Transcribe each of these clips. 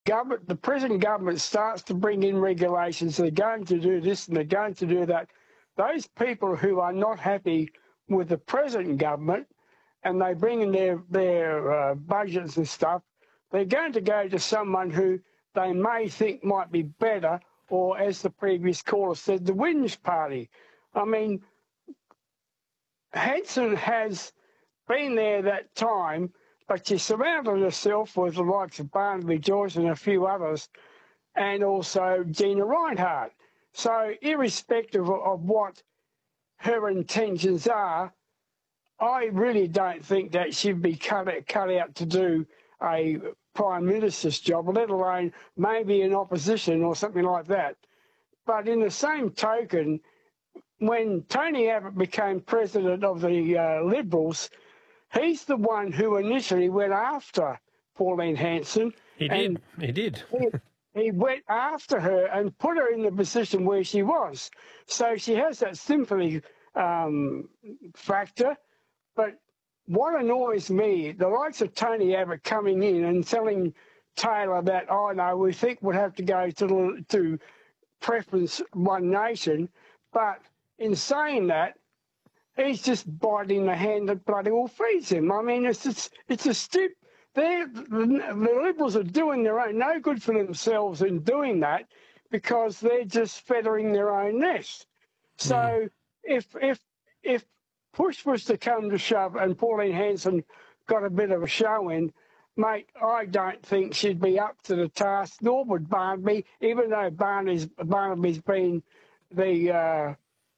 the present government starts to bring in regulations, they're going to do this and they're going to do that. Those people who are not happy with the present government and they bring in their budgets and stuff, they're going to go to someone who they may think might be better, or as the previous caller said, the Whinge Party. I mean, Hanson has been there that time, but she surrounded herself with the likes of Barnaby Joyce and a few others, and also Gina Rinehart. So irrespective of what her intentions are, I really don't think that she'd be cut out to do a Prime Minister's job, let alone maybe in opposition or something like that. But in the same token, when Tony Abbott became president of the Liberals, he's the one who initially went after Pauline Hanson. He did. He went after her and put her in the position where she was. So she has that sympathy factor. But what annoys me, the likes of Tony Abbott coming in and telling Taylor that, oh, no, we think we'll have to go to preference One Nation. But in saying that, he's just biting the hand that bloody well feeds him. I mean, it's a stupid. The Liberals are doing their own no good for themselves in doing that, because they're just feathering their own nest. So if push was to come to shove and Pauline Hanson got a bit of a show in, mate, I don't think she'd be up to the task, nor would Barnaby, even though Barnaby's been the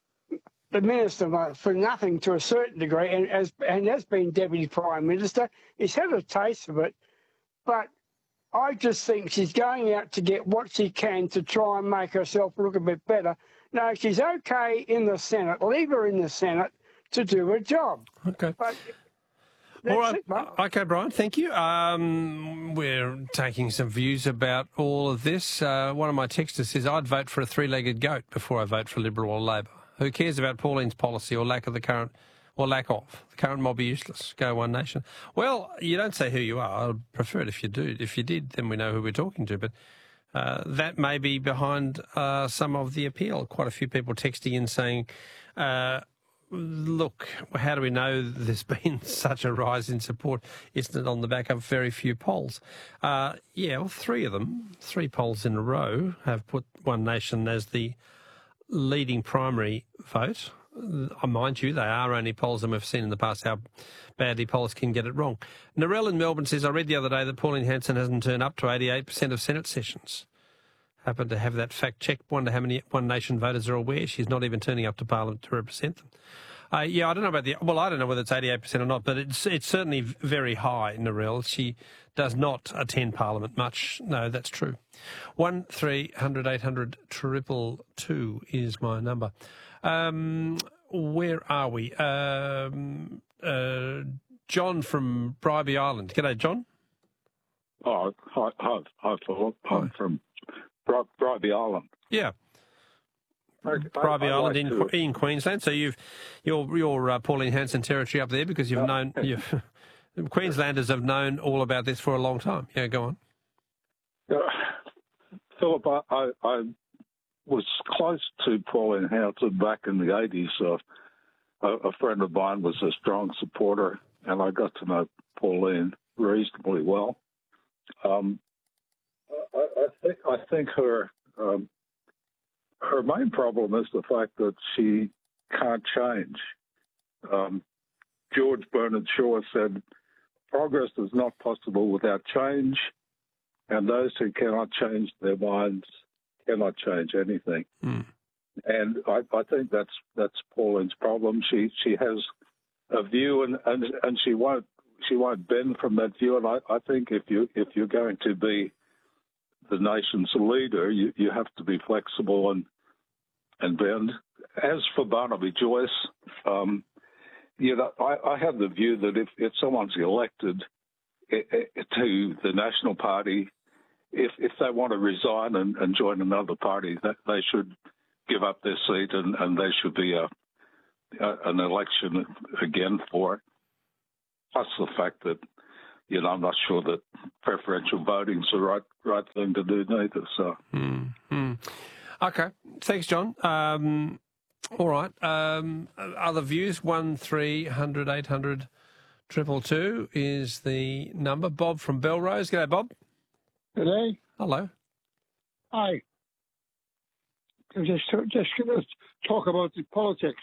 minister for nothing to a certain degree, and has been Deputy Prime Minister. He's had a taste of it, but I just think she's going out to get what she can to try and make herself look a bit better. No, she's okay in the Senate. Leave her in the Senate to do her job. Okay. But all right. Okay, Brian, thank you. We're taking some views about all of this. One of my texters says, I'd vote for a three-legged goat before I vote for Liberal or Labor. Who cares about Pauline's policy or lack of? The current mob are useless. Go One Nation. Well, you don't say who you are. I'd prefer it if you do. If you did, then we know who we're talking to. But that may be behind some of the appeal. Quite a few people texting in saying, look, how do we know there's been such a rise in support? Isn't it on the back of very few polls? Well, three polls in a row have put One Nation as the leading primary vote. Mind you, they are only polls, and we've seen in the past how badly polls can get it wrong. Narelle in Melbourne says, I read the other day that Pauline Hanson hasn't turned up to 88% of Senate sessions. Happen to have that fact checked. Wonder how many One Nation voters are aware she's not even turning up to Parliament to represent them. I don't know about I don't know whether it's 88% or not, but it's certainly very high, Narelle. She does not attend Parliament much. No, that's true. 1300 800 222 is my number. Where are we? John from Bribie Island. G'day, John. Oh, hi, Philip. I'm from Bribie Island. Yeah. Bribie Island in Queensland. So you're Pauline Hanson territory up there, because you've known Queenslanders have known all about this for a long time. Yeah, go on. Philip, I was close to Pauline Hanson back in the 80s. A friend of mine was a strong supporter, and I got to know Pauline reasonably well. I think her main problem is the fact that she can't change. George Bernard Shaw said, progress is not possible without change, and those who cannot change their minds cannot change anything. And I think that's Pauline's problem. She has a view, and she won't bend from that view. And I think if you're going to be the nation's leader, you have to be flexible and bend. As for Barnaby Joyce, I have the view that if someone's elected to the National Party, if they want to resign and join another party, that they should give up their seat and there should be an election again for it. Plus the fact that I'm not sure that preferential voting's the right thing to do neither. So. Okay, thanks, John. All right. Other views? 1300 800 222 is the number. Bob from Belrose. G'day, Bob. G'day. Hello. Hi. Just going to talk about the politics.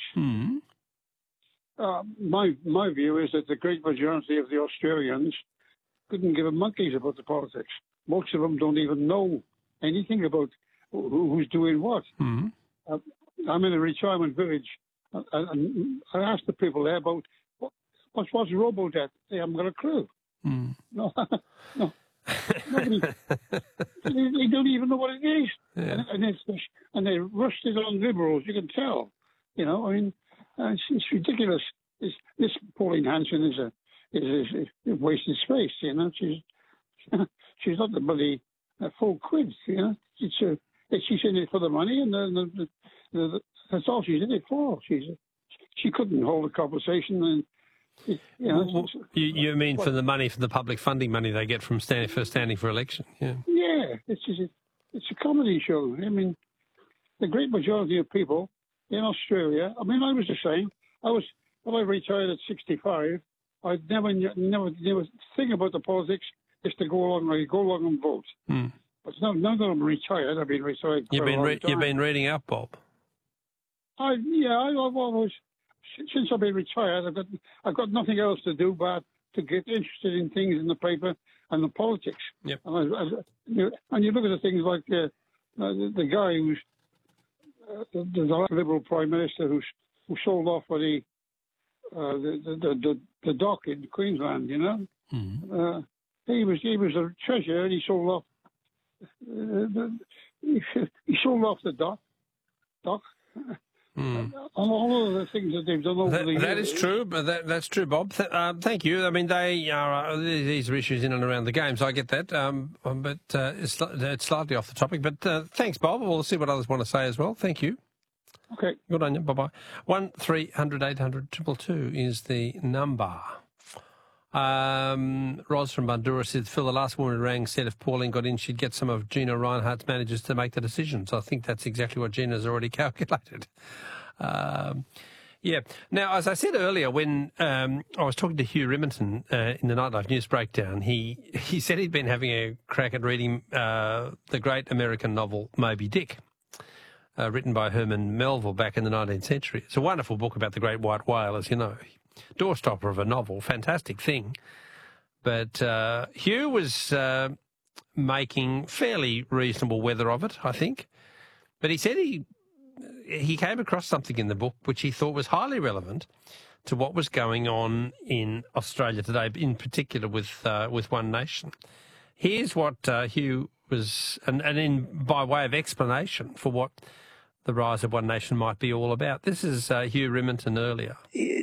My view is that the great majority of the Australians couldn't give a monkeys about the politics. Most of them don't even know anything about who's doing what. I'm in a retirement village, and I asked the people there about what's Robodebt. They haven't got a clue. No. Nobody, they don't even know what it is. Yeah. And they rushed it on Liberals, you can tell. It's ridiculous. This Pauline Hanson is a wasted space, She's not the bloody full quid, She's in it for the money, and that's all she's in it for. She couldn't hold a conversation, and you mean for the money, for the public funding money they get from standing for election? Yeah. Yeah, it's a comedy show. I mean, the great majority of people in Australia. I mean, I was the same. When I retired at 65, I'd never think about the politics. Is to go along and vote. But now that I'm retired, I've been retired. You've been reading up, Bob. I've always, since I've been retired, I've got nothing else to do but to get interested in things in the paper and the politics. Yep. And you look at the things like the guy who's the Liberal Prime Minister who sold off for the dock in Queensland. He was a treasurer, and he sold off. He sold off the dock. All of the things that they've done over the years. That is true, but that's true, Bob. Thank you. I mean, these are issues in and around the games. I get that, but it's slightly off the topic. But thanks, Bob. We'll see what others want to say as well. Thank you. Okay. Good on you. Bye-bye. 1300 800 222 is the number. Ros from Bundoora said, Phil, the last woman who rang said if Pauline got in, she'd get some of Gina Rinehart's managers to make the decisions. I think that's exactly what Gina's already calculated. Yeah. Now, as I said earlier, when I was talking to Hugh Riminton in the Nightlife News Breakdown, he said he'd been having a crack at reading the great American novel Moby Dick, written by Herman Melville back in the 19th century. It's a wonderful book about the great white whale, as you know. Doorstopper of a novel, fantastic thing. But Hugh was making fairly reasonable weather of it, I think. But he said he came across something in the book which he thought was highly relevant to what was going on in Australia today, in particular with One Nation. Here's what Hugh was, and by way of explanation for what the rise of One Nation might be all about. This is Hugh Riminton earlier.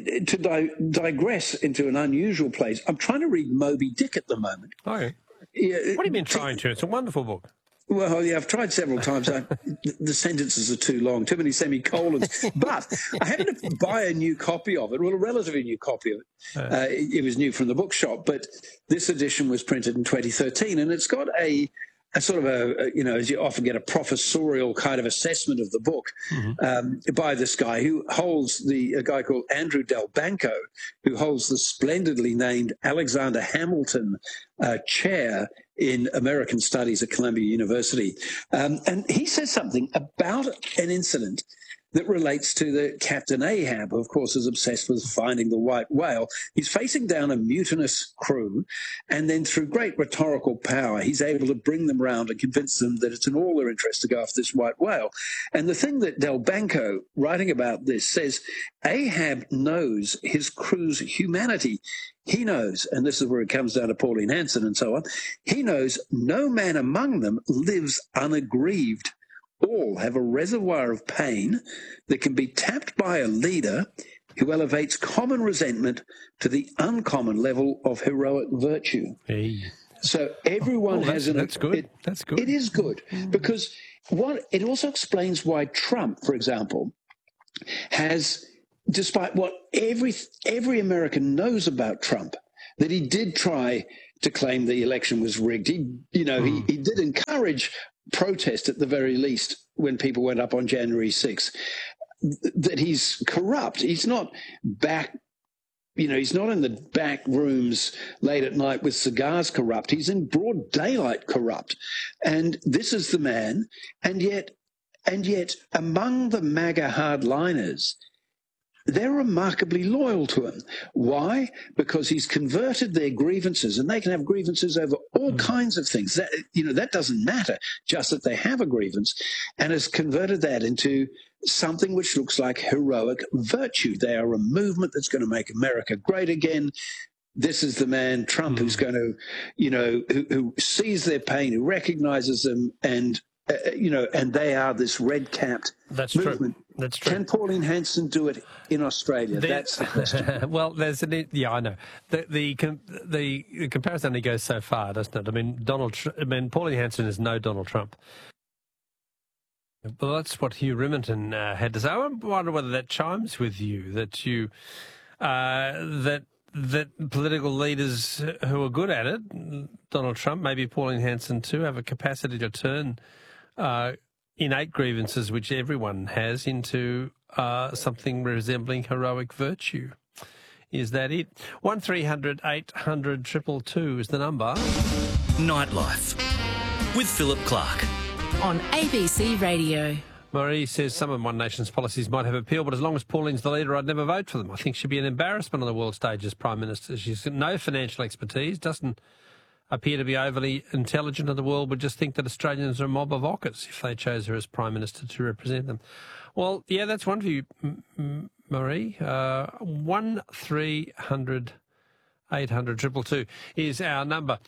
To digress into an unusual place, I'm trying to read Moby Dick at the moment. Oh, yeah. What do you mean trying to? It's a wonderful book. Well, yeah, I've tried several times. The sentences are too long, too many semicolons. But I happened to buy a new copy of it, well, a relatively new copy of it. It was new from the bookshop, but this edition was printed in 2013, and it's got a sort of as you often get, a professorial kind of assessment of the book by this guy who holds a guy called Andrew Delbanco, who holds the splendidly named Alexander Hamilton Chair in American Studies at Columbia University. And he says something about an incident that relates to the Captain Ahab, who, of course, is obsessed with finding the white whale. He's facing down a mutinous crew, and then through great rhetorical power, he's able to bring them round and convince them that it's in all their interest to go after this white whale. And the thing that Delbanco, writing about this, says, Ahab knows his crew's humanity. He knows, and this is where it comes down to Pauline Hanson and so on, he knows no man among them lives unaggrieved. All have a reservoir of pain that can be tapped by a leader who elevates common resentment to the uncommon level of heroic virtue. Hey. So everyone has that's good. That's good. It is good because it also explains why Trump, for example, has, despite what every American knows about Trump, that he did try to claim the election was rigged. He did encourage protest at the very least when people went up on January 6th. That he's corrupt. He's not back. He's not in the back rooms late at night with cigars corrupt. He's in broad daylight corrupt. And this is the man. And yet among the MAGA hardliners, they're remarkably loyal to him. Why? Because he's converted their grievances, and they can have grievances over all kinds of things. That doesn't matter, just that they have a grievance, and has converted that into something which looks like heroic virtue. They are a movement that's going to make America great again. This is the man, Trump, who's going to, who sees their pain, who recognizes them, and they are this red-capped movement. True. That's true. Can Pauline Hanson do it in Australia? That's the question. Well, I know. The comparison only goes so far, doesn't it? I mean, Pauline Hanson is no Donald Trump. Well, that's what Hugh Riminton had to say. I wonder whether that chimes with you, that political leaders who are good at it, Donald Trump, maybe Pauline Hanson too, have a capacity to turn innate grievances, which everyone has, into something resembling heroic virtue. Is that it? 1300 800 222 is the number. Nightlife with Philip Clark on ABC Radio. Marie says some of One Nation's policies might have appeal, but as long as Pauline's the leader, I'd never vote for them. I think she'd be an embarrassment on the world stage as Prime Minister. She's got no financial expertise, doesn't appear to be overly intelligent, and the world would just think that Australians are a mob of ockers if they chose her as Prime Minister to represent them. Well, yeah, that's one view, Marie. 1300 800 222 is our number.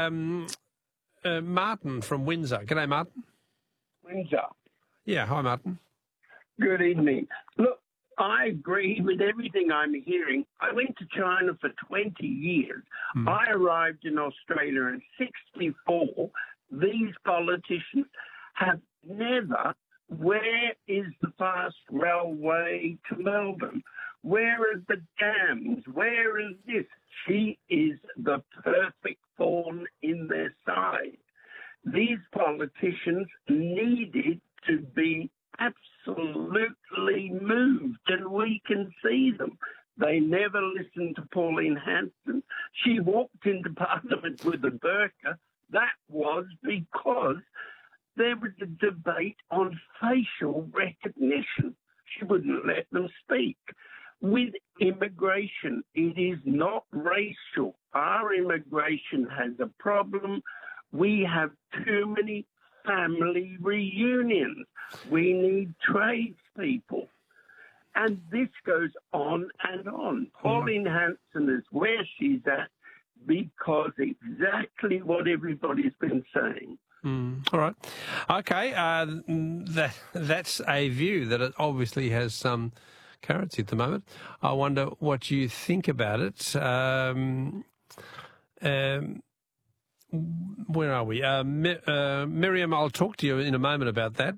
Martin from Windsor. G'day, Martin. Windsor. Yeah, hi, Martin. Good evening. Look, I agree with everything I'm hearing. I went to China for 20 years. I arrived in Australia in 1964. These politicians have never, where is the fast railway to Melbourne? Where are the dams? Where is this? She is the perfect thorn in their side. These politicians needed to be absolutely moved, and we can see them. They never listened to Pauline Hanson. She walked into Parliament with a burqa. That was because there was a debate on facial recognition. She wouldn't let them speak. With immigration, it is not racial. Our immigration has a problem. We have too many family reunions. We need tradespeople. And this goes on and on. Pauline Hanson is where she's at because exactly what everybody's been saying. All right. Okay. That's a view that it obviously has some currency at the moment. I wonder what you think about it. Where are we? Miriam, I'll talk to you in a moment about that.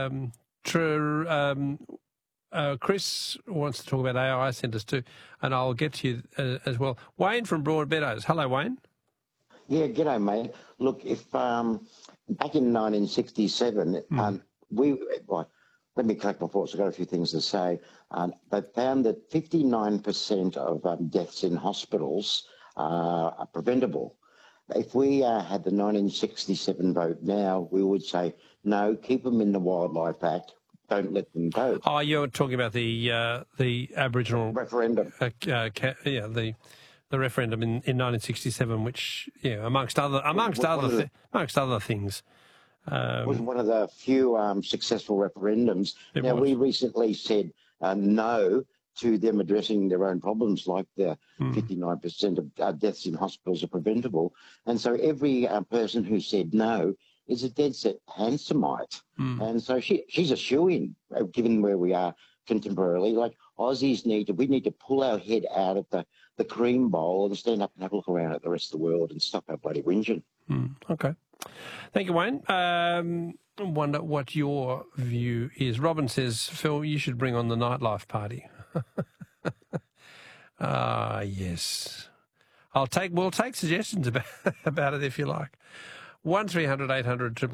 Chris wants to talk about AI centres too, and I'll get to you as well. Wayne from Broadmeadows. Hello, Wayne. Yeah, g'day, mate. Look, if back in 1967, let me collect my thoughts. I've got a few things to say. They found that 59% of deaths in hospitals are preventable. If we had the 1967 vote now, we would say, no, keep them in the Wildlife Act, don't let them vote. Oh, you're talking about the Aboriginal referendum. The referendum in 1967, which, amongst other things. Was one of the few successful referendums. We recently said no to them addressing their own problems, like the 59% of deaths in hospitals are preventable. And so every person who said no is a dead set Hansomite. And so she's a shoo-in, given where we are contemporarily. Like Aussies we need to pull our head out of the cream bowl and stand up and have a look around at the rest of the world and stop our bloody whinging. Okay. Thank you, Wayne. I wonder what your view is. Robin says, Phil, you should bring on the nightlife party. Yes. We'll take suggestions about it if you like. 1300 800